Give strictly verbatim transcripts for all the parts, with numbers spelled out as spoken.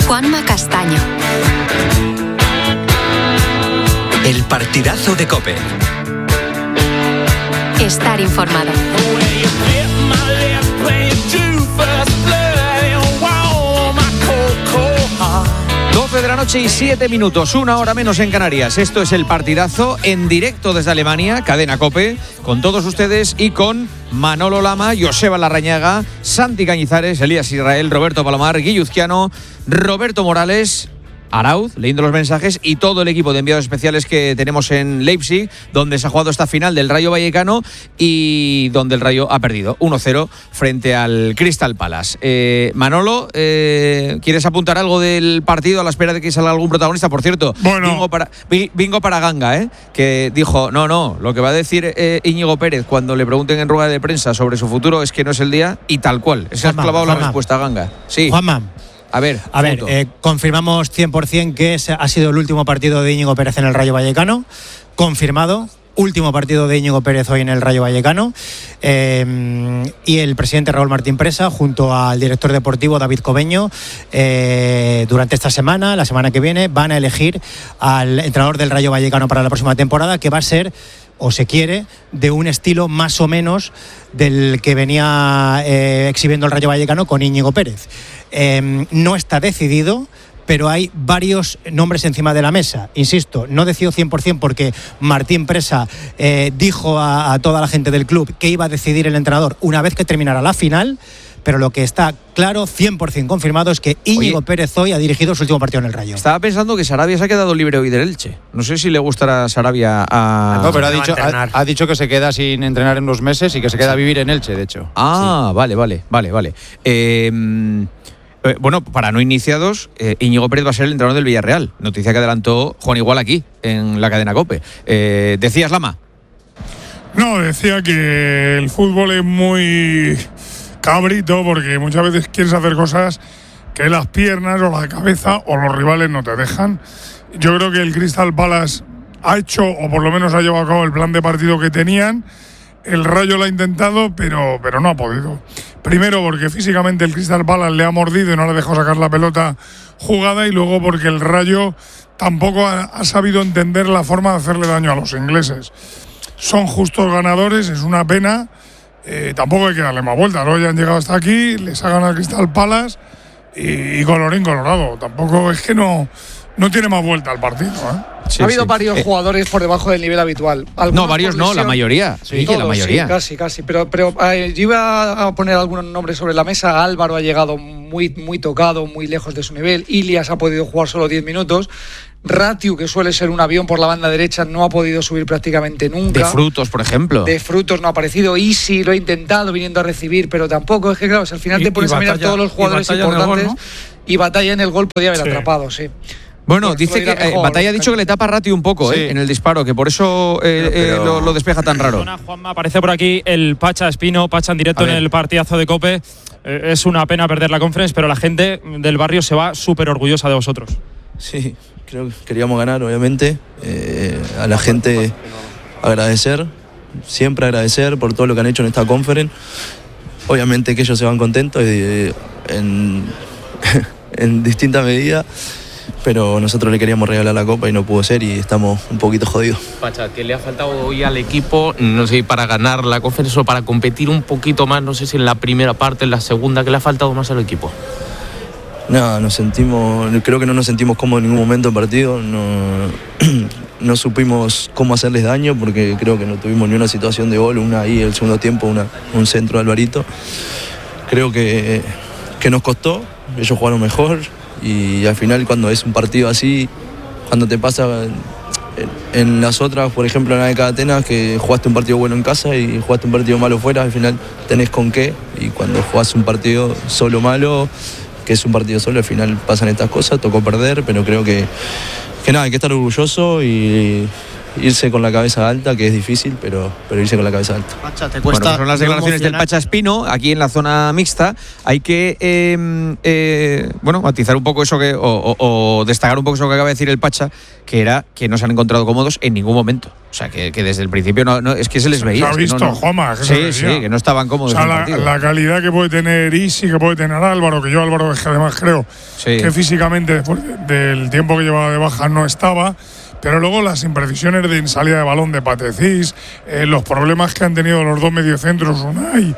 Juanma Castaño. El partidazo de COPE. Estar informado. doce de la noche y siete minutos, una hora menos en Canarias. Esto es el partidazo en directo desde Alemania, Cadena COPE, con todos ustedes y con Manolo Lama, Joseba Larrañaga, Santi Cañizares, Elías Israel, Roberto Palomar, Guilluzquiano, Roberto Morales, Arauz, leyendo los mensajes, y todo el equipo de enviados especiales que tenemos en Leipzig, donde se ha jugado esta final del Rayo Vallecano y donde el Rayo ha perdido uno cero frente al Crystal Palace. Eh, Manolo, eh, ¿quieres apuntar algo del partido a la espera de que salga algún protagonista? Por cierto, bueno. bingo, para, bingo para Ganga, ¿eh? Que dijo, no, no, lo que va a decir eh, Íñigo Pérez cuando le pregunten en rueda de prensa sobre su futuro es que no es el día, y tal cual. Se ha clavado la respuesta, Ganga. Sí. Juanma. A ver, a ver eh, confirmamos cien por ciento que ese ha sido el último partido de Íñigo Pérez en el Rayo Vallecano. Confirmado. Último partido de Íñigo Pérez hoy en el Rayo Vallecano. Eh, y el presidente Raúl Martín Presa, junto al director deportivo David Cobeño, eh, durante esta semana, la semana que viene, van a elegir al entrenador del Rayo Vallecano para la próxima temporada, que va a ser, o se quiere, de un estilo más o menos del que venía eh, exhibiendo el Rayo Vallecano con Íñigo Pérez. Eh, no está decidido, pero hay varios nombres encima de la mesa. Insisto, no decido cien por ciento porque Martín Presa eh, dijo a, a toda la gente del club que iba a decidir el entrenador una vez que terminara la final, pero lo que está claro, cien por ciento confirmado, es que Íñigo Oye, Pérez hoy ha dirigido su último partido en el Rayo. Estaba pensando que Sarabia se ha quedado libre hoy del Elche. No sé si le gustará a Sarabia a... No, pero ha dicho, ha, ha dicho que se queda sin entrenar en unos meses y que se queda a vivir en Elche, de hecho. Ah, sí. vale, vale, vale, vale. Eh... Eh, bueno, para no iniciados, eh, Íñigo Pérez va a ser el entrenador del Villarreal. Noticia que adelantó Juan Igual aquí, en la cadena COPE. Eh, ¿Decías, Lama? No, decía que el fútbol es muy cabrito porque muchas veces quieres hacer cosas que las piernas o la cabeza o los rivales no te dejan. Yo creo que el Crystal Palace ha hecho, o por lo menos ha llevado a cabo el plan de partido que tenían. El Rayo lo ha intentado, pero, pero no ha podido. Primero porque físicamente el Crystal Palace le ha mordido y no le ha dejado sacar la pelota jugada, y luego porque el Rayo tampoco ha, ha sabido entender la forma de hacerle daño a los ingleses. Son justos ganadores, es una pena, eh, tampoco hay que darle más vueltas. Hoy han llegado hasta aquí, les ha ganado el Crystal Palace y, y colorín colorado. Tampoco es que no, no tiene más vuelta el partido, ¿eh? Sí, ha habido sí. varios eh, jugadores por debajo del nivel habitual. No, varios no, la mayoría. Sí, todos, que la mayoría. Sí, casi, casi. Pero, pero eh, yo iba a poner algunos nombres sobre la mesa. Álvaro ha llegado muy, muy tocado, muy lejos de su nivel. Ilias ha podido jugar solo diez minutos. Ratiu, que suele ser un avión por la banda derecha, no ha podido subir prácticamente nunca. De Frutos, por ejemplo. De Frutos no ha aparecido. Isi lo ha intentado viniendo a recibir, pero tampoco. Es que, claro, si al final y, te pones a mirar todos los jugadores y importantes. Gol, ¿no? Y Batalla en el gol podía haber sí. atrapado, sí. Bueno, Por dice que eh, Batalla ha dicho que le tapa a Ratiu un poco sí. eh, en el disparo, que por eso eh, pero, pero... Eh, lo, lo despeja tan raro. Juanma, aparece por aquí el Pacha Espino, Pacha en directo en el partidazo de COPE. Eh, es una pena perder la conference, pero la gente del barrio se va súper orgullosa de vosotros. Sí, creo que queríamos ganar, obviamente. Eh, a la gente agradecer, siempre agradecer por todo lo que han hecho en esta conference. Obviamente que ellos se van contentos eh, en... en distintas medidas, pero nosotros le queríamos regalar la copa y no pudo ser y estamos un poquito jodidos. Pacha, ¿qué le ha faltado hoy al equipo? No sé, para ganar la conferencia o para competir un poquito más, no sé si en la primera parte, en la segunda, ¿qué le ha faltado más al equipo? Nada, nos sentimos, creo que no nos sentimos cómodos en ningún momento del partido, no, no supimos cómo hacerles daño porque creo que no tuvimos ni una situación de gol, una ahí el segundo tiempo, una, un centro de Alvarito. Creo que, que nos costó. Ellos jugaron mejor y al final cuando es un partido así, cuando te pasa en las otras, por ejemplo en la de Atenas, que jugaste un partido bueno en casa y jugaste un partido malo fuera, al final tenés con qué, y cuando jugás un partido solo malo, que es un partido solo, al final pasan estas cosas, tocó perder, pero creo que, que nada, hay que estar orgulloso y, irse con la cabeza alta, que es difícil, pero, pero irse con la cabeza alta. Pacha, te Bueno, cuesta pues son las no declaraciones del emocionar. Pacha Espino aquí en la zona mixta. Hay que eh, eh, bueno, matizar un poco eso que o, o, o destacar un poco eso que acaba de decir el Pacha, que era que no se han encontrado cómodos en ningún momento. O sea, que, que desde el principio no, no es que se les veía. Se ha es que visto, no, no. Juanma, que Sí, se sí, veía. que no estaban O cómodos sea, en el la, partido. la calidad que puede tener Isi, que puede tener Álvaro, que yo Álvaro es que además creo Sí. que físicamente después del tiempo que llevaba de baja no estaba, pero luego las imprecisiones de en salida de balón de Patecís, eh, los problemas que han tenido los dos mediocentros, Unai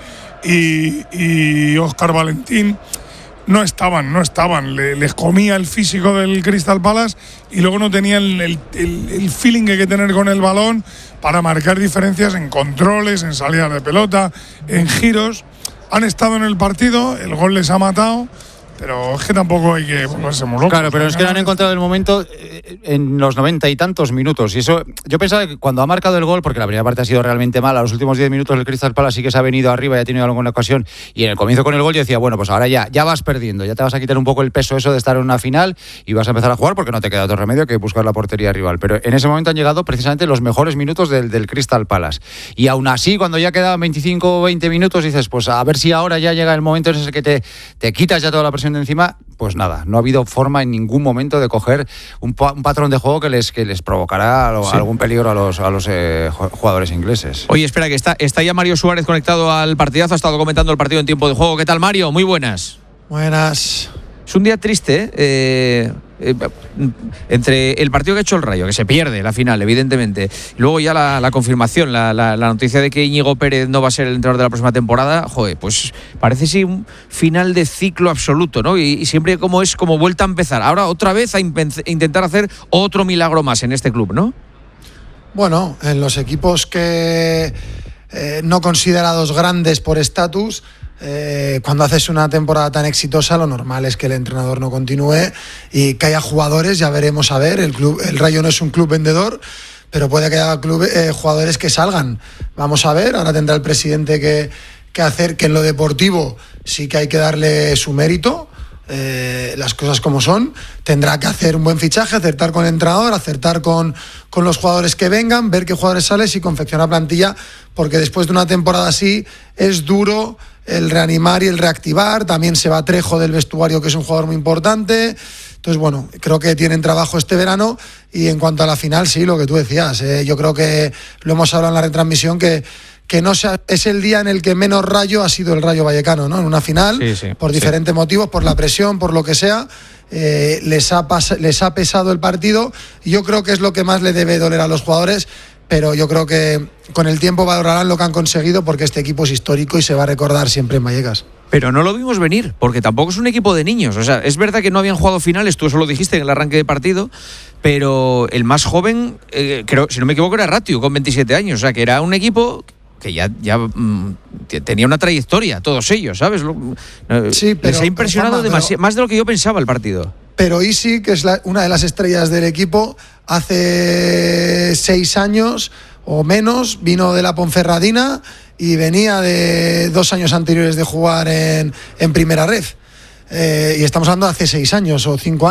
y, y Óscar Valentín, no estaban, no estaban. Le, les comía el físico del Crystal Palace y luego no tenían el, el, el, el feeling que hay que tener con el balón para marcar diferencias en controles, en salidas de pelota, en giros. Han estado en el partido, el gol les ha matado, pero es que tampoco hay que volverse muy locos. Claro, pero es que no han encontrado el momento eh, en los noventa y tantos minutos. Y eso, yo pensaba que cuando ha marcado el gol, porque la primera parte ha sido realmente mala, los últimos diez minutos el Crystal Palace sí que se ha venido arriba y ha tenido alguna ocasión. Y en el comienzo con el gol yo decía, bueno, pues ahora ya, ya vas perdiendo, ya te vas a quitar un poco el peso eso de estar en una final y vas a empezar a jugar porque no te queda otro remedio que buscar la portería rival. Pero en ese momento han llegado precisamente los mejores minutos del, del Crystal Palace. Y aún así, cuando ya quedaban veinticinco o veinte minutos, dices, pues a ver si ahora ya llega el momento en ese que te, te quitas ya toda la presión de encima. Pues nada, no ha habido forma en ningún momento de coger un, pa- un patrón de juego que les, que les provocará lo, Sí. algún peligro a los, a los eh, jugadores ingleses. Oye, espera, que está, está ya Mario Suárez conectado al partidazo, ha estado comentando el partido en tiempo de juego. ¿Qué tal, Mario? Muy buenas. Buenas. Es un día triste, ¿eh? Eh, entre el partido que ha hecho el Rayo, que se pierde la final, evidentemente, y luego ya la, la confirmación, la, la, la noticia de que Íñigo Pérez no va a ser el entrenador de la próxima temporada, joder, pues parece sí un final de ciclo absoluto, ¿no? Y, y siempre como es como vuelta a empezar. Ahora otra vez a impen- intentar hacer otro milagro más en este club, ¿no? Bueno, en los equipos que eh, no considerados grandes por estatus, eh, cuando haces una temporada tan exitosa, lo normal es que el entrenador no continúe y que haya jugadores, ya veremos a ver, el club, el Rayo no es un club vendedor, pero puede que haya club, eh, jugadores que salgan. Vamos a ver, ahora tendrá el presidente que, que hacer que en lo deportivo sí que hay que darle su mérito. Eh, las cosas como son, tendrá que hacer un buen fichaje, acertar con el entrenador, acertar con, con los jugadores que vengan, ver qué jugadores salen y confeccionar plantilla, porque después de una temporada así es duro el reanimar y el reactivar. También se va Trejo del vestuario, que es un jugador muy importante. Entonces, bueno, creo que tienen trabajo este verano. Y en cuanto a la final, sí, lo que tú decías, eh, yo creo que lo hemos hablado en la retransmisión, que que no sea, es el día en el que menos Rayo ha sido el Rayo Vallecano, ¿no? En una final, Sí, sí, por sí. diferentes motivos, por la presión, por lo que sea, eh, les, ha pas- les ha pesado el partido, y yo creo que es lo que más le debe doler a los jugadores, pero yo creo que con el tiempo valorarán lo que han conseguido, porque este equipo es histórico y se va a recordar siempre en Vallecas. Pero no lo vimos venir, porque tampoco es un equipo de niños. O sea, es verdad que no habían jugado finales, tú eso lo dijiste en el arranque de partido, pero el más joven, eh, creo, si no me equivoco, era Ratiu, con veintisiete años. O sea, que era un equipo que ya, ya mm, t- tenía una trayectoria, todos ellos, ¿sabes? Lo- eh, Sí, pero- les ha impresionado pero, Juanma, demasi- pero- más de lo que yo pensaba el partido. Pero Isi, que es la- una de las estrellas del equipo, hace seis años o menos vino de la Ponferradina y venía de dos años anteriores de jugar en, en Primera Red. Eh, y estamos hablando de hace seis años o cinco años.